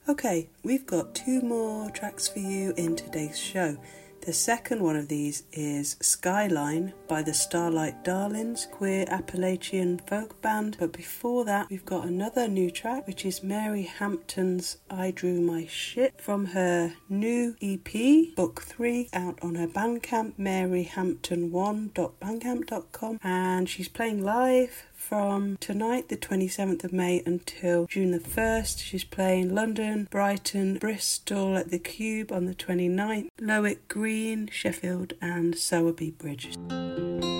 Okay, we've got 2 more tracks for you in today's show. The second one of these is Skyline by the Starlight Darlings, queer Appalachian folk band. But before that, we've got another new track, which is Mary Hampton's I Drew My Shit from her new EP, Book 3, out on her Bandcamp, maryhampton1.bandcamp.com. And she's playing live from tonight, the 27th of May, until June the 1st. She's playing London, Brighton, Bristol at the Cube on the 29th, Lowick Green, Sheffield and Sowerby Bridge.